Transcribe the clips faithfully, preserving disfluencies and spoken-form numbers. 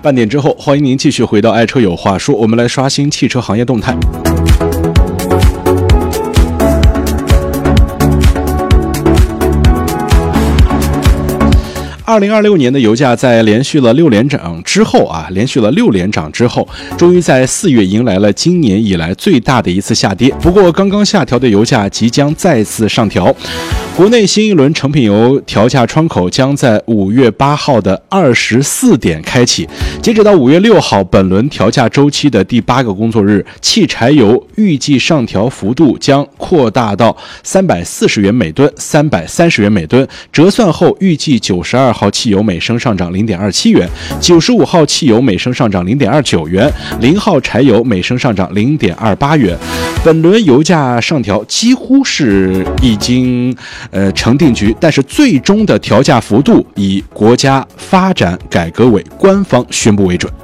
半点之后，欢迎您继续回到爱车有话说，我们来刷新汽车行业动态。二零二六年的油价在连续了六连涨之后啊，连续了六连涨之后，终于在四月迎来了今年以来最大的一次下跌。不过，刚刚下调的油价即将再次上调。国内新一轮成品油调价窗口将在五月八号的二十四点开启，截止到五月六号，本轮调价周期的第八个工作日，汽柴油预计上调幅度将扩大到三百四十元每吨、三百三十元每吨，折算后预计九十二号汽油每升上涨 零点二七元，九十五号汽油每升上涨 零点二九元，零号柴油每升上涨 零点二八元。本轮油价上调几乎是已经呃成定局，但是最终的调价幅度以国家发展改革委官方宣布为准。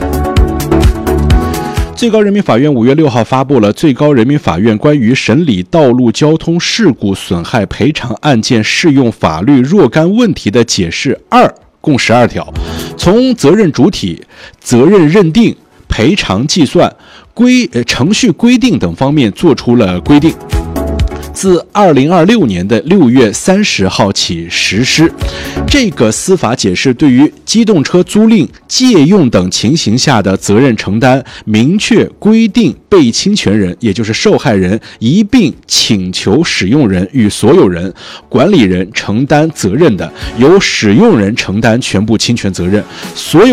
最高人民法院五月六号发布了最高人民法院关于审理道路交通事故损害赔偿案件适用法律若干问题的解释二，共十二条，从责任主体、责任认定、赔偿计算、规呃程序规定等方面作出了规定。自二零二六年的六月三十号起实施。这个司法解释对于机动车租赁、借用等情形下的责任承担，明确规定被侵权人，也就是受害人一并请求使用人与所有人、管理人承担责任的，由使用人承担全部侵权责任。所有